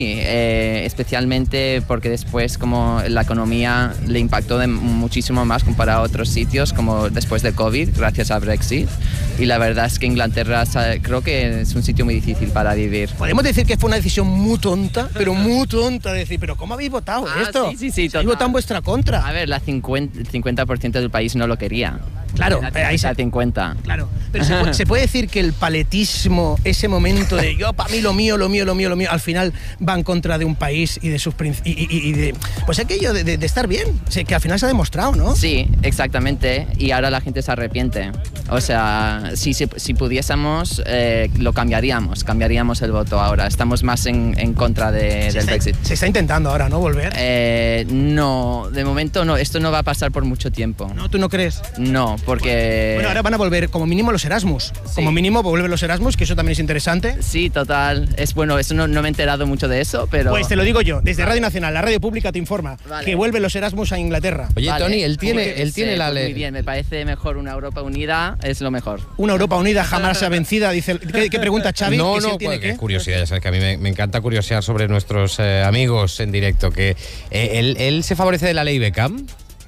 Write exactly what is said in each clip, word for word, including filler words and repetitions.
Eh, especialmente porque después como la economía le impactó de muchísimo más comparado a otros sitios como después de COVID, gracias a Brexit, y la verdad es que Inglaterra creo que es un sitio muy difícil para vivir. Podemos decir que fue una decisión muy tonta, pero muy tonta, decir, pero ¿cómo habéis votado ah, esto? Sí, sí, sí, habéis votado en vuestra contra. A ver, la cincuenta, el cincuenta por ciento del país no lo quería. Claro, la ahí se cincuenta. Claro, pero se puede, se puede decir que el paletismo, ese momento de yo para mí lo mío, lo mío, lo mío, lo mío, al final va en contra de un país y de sus y, y, y de pues aquello de, de, de estar bien, o sea, que al final se ha demostrado, ¿no? Sí, exactamente, y ahora la gente se arrepiente. O sea, si, si, si pudiésemos, eh, lo cambiaríamos, cambiaríamos el voto ahora. Estamos más en, en contra de, del está, Brexit. Se está intentando ahora, ¿no? Volver. Eh, no, de momento no, esto no va a pasar por mucho tiempo. ¿No? ¿Tú no crees? No, porque... Bueno, ahora van a volver como mínimo los Erasmus. Sí. Como mínimo vuelven los Erasmus, que eso también es interesante. Sí, total. Es bueno, eso no, no me he enterado mucho de eso, pero... Pues te lo digo yo, desde Radio Nacional, la radio pública te informa vale. que vuelven los Erasmus a Inglaterra. Oye, vale. Tony, él tiene, que, él tiene sí, la pues ley. Muy bien, me parece mejor una Europa unida, es lo mejor. Una Europa unida jamás se ha vencida, dice. ¿Qué, qué pregunta Xavi? No, ¿Que no, si tiene pues, qué? curiosidad, ya sabes que a mí me, me encanta curiosear sobre nuestros eh, amigos en directo, que eh, él, él se favorece de la ley Beckham.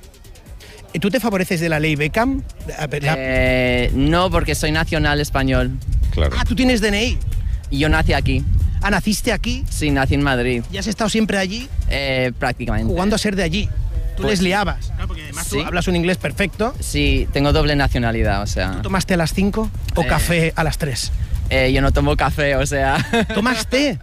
¿Tú te favoreces de la ley Beckham? La... Eh, no, porque soy nacional español. Claro. Ah, tú tienes D N I. Y yo nací aquí. Ah, ¿naciste aquí? Sí, nací en Madrid. ¿Y has estado siempre allí? Eh, prácticamente. Jugando a ser de allí. Tú pues, les liabas. Claro, porque además ¿sí? tú hablas un inglés perfecto. Sí, tengo doble nacionalidad, o sea... ¿Tú tomaste a las cinco o eh, café a las tres? Eh, yo no tomo café, o sea... ¿Tomas té?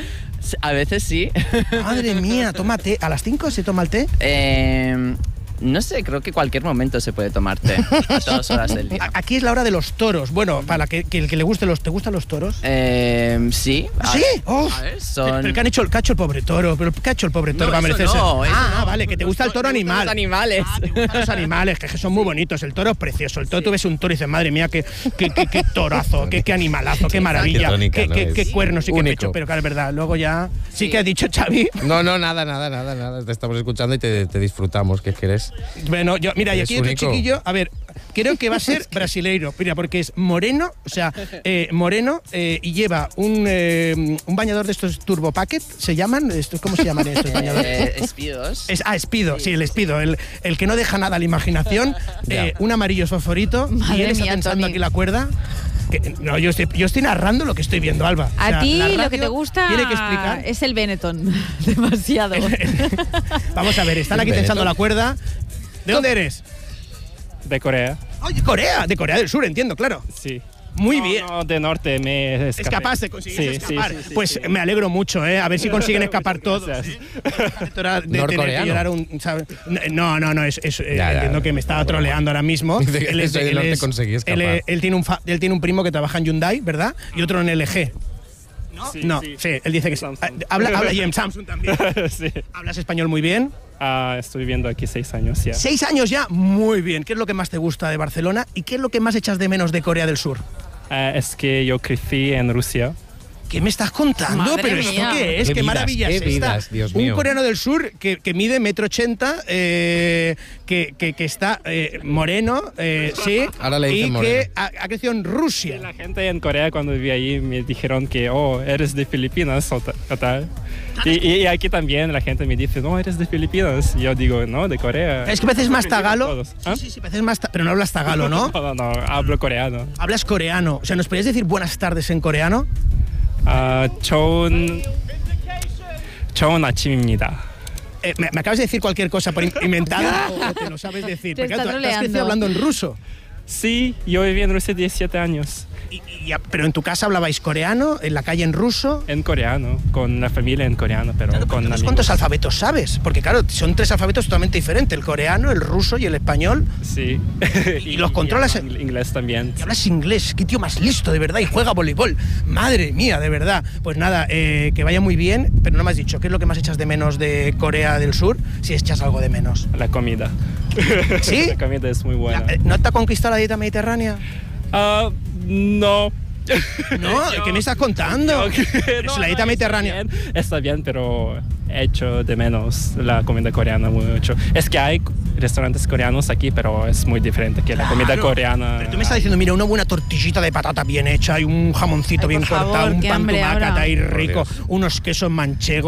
A veces sí. Madre mía, ¿toma té? ¿A las cinco se toma el té? Eh... No sé, creo que cualquier momento se puede tomar té, a todas horas del día. Aquí es la hora de los toros. Bueno, para que, que el que le guste los... ¿Te gustan los toros? Eh, sí. ¿Sí? Oh, a ver, son... Pero, pero ¿qué han hecho el cacho el pobre toro? ¿Pero qué ha hecho el pobre toro no, para merecerse? No, ah, no. vale, que te gusta el toro animal. Los animales. Ah, te gustan los animales, que son muy bonitos. El toro es precioso. El toro, sí. Tú ves un toro y dices, madre mía, qué, qué, qué, qué torazo, qué, qué animalazo, qué maravilla, qué, tónica, qué, no qué, qué cuernos y qué pecho. Pero claro, es verdad, luego ya... Sí, sí que ha dicho Xavi. No, no, nada, nada, nada, nada. Te estamos escuchando y te, te disfrutamos. ¿Qué quieres? Bueno, yo, mira, y aquí hay otro único. chiquillo, a ver, creo que va a ser brasileiro, mira, porque es moreno, o sea, eh, moreno, eh, y lleva un, eh, un bañador de estos Turbo Packet, ¿se llaman? ¿Cómo se llaman estos bañadores? Eh, espidos. Es, ah, espido, sí, sí el espido, el, el que no deja nada a la imaginación, eh, un amarillo fosforito, Madre y él está mía, tensando Tony. aquí la cuerda. Que, no, yo estoy, yo estoy narrando lo que estoy viendo, Alba. A o sea, ti la lo radio que te gusta tiene que explicar. es el Benetton, demasiado. Vamos a ver, están aquí tensando la cuerda. ¿De dónde eres? De Corea. Oye, Corea, de Corea del Sur, entiendo, claro. Sí. Muy no, bien. No, de norte me escapé. Escapaste, conseguiste sí, escapar. Sí, sí, sí, pues sí. me alegro mucho, ¿eh? A ver si consiguen escapar todos. ¿eh? De Norcoreano. Un, no, no, no, es, es, ya, eh, ya, entiendo ya, que me estaba troleando ahora mismo. él, es, él, él, es, él, él, él, tiene un fa, él tiene un primo que trabaja en Hyundai, ¿verdad? Y otro en L G. ¿No? Sí, no, sí. sí, él dice que sí. Habla, habla y en Samsung también. Sí. ¿Hablas español muy bien? Uh, estoy viviendo aquí seis años ya. ¿Seis años ya? Muy bien. ¿Qué es lo que más te gusta de Barcelona y qué es lo que más echas de menos de Corea del Sur? Uh, es que yo crecí en Rusia. ¿Qué me estás contando? Madre ¿Pero mía. esto qué es? ¿Qué, ¿Qué, vidas, maravilla qué es esta? Vidas, Dios mío. Un coreano del sur que, que mide metro ochenta, eh, que, que, que está eh, moreno, eh, sí, Ahora le dicen y moreno. que ha, ha crecido en Rusia. Y la gente en Corea cuando viví ahí me dijeron que, oh, eres de Filipinas o tal. Y, y aquí también la gente me dice, no, eres de Filipinas. Y yo digo, no, de Corea. Es que pareces más tagalo. ¿Ah? Sí, sí, sí, pareces más, ta pero no hablas tagalo, ¿no? No, no, no, hablo coreano. Hablas coreano. O sea, ¿nos podrías decir buenas tardes en coreano? Uh, 좋은 좋은 아침입니다. Eh, me, me acabas de decir cualquier cosa por inventada o, o te lo sabes decir. Te Porque está tú, tú has troleando. crecido hablando en ruso. Sí, yo viví en Rusia diecisiete años. Y, y, pero en tu casa hablabais coreano, en la calle en ruso. En coreano, con la familia en coreano, pero Claro, con amigos. ¿cuántos alfabetos sabes? Porque claro, son tres alfabetos totalmente diferentes, el coreano, el ruso y el español. Sí. ¿Y los controlas en en inglés también? Y hablas inglés, qué tío más listo, de verdad, y juega voleibol. Madre mía, de verdad. Pues nada, eh, que vaya muy bien, pero no me has dicho, ¿qué es lo que más echas de menos de Corea del Sur? Si echas algo de menos. La comida. ¿Sí? La comida es muy buena. La, ¿No te ha conquistado la dieta mediterránea? Uh, no, No, Yo- ¿qué me estás contando? Yo- Es no, la dieta no, mediterránea. Está bien, está bien, pero echo de menos la comida coreana mucho. Es que hay restaurantes coreanos aquí, pero es muy diferente que la comida Claro. coreana. Pero tú me estás diciendo, mira, una buena tortillita de patata bien hecha y un jamoncito Ay, bien por favor, cortado, un qué pan hambre tumacat ahora. ahí rico, Por Dios. unos quesos manchegos.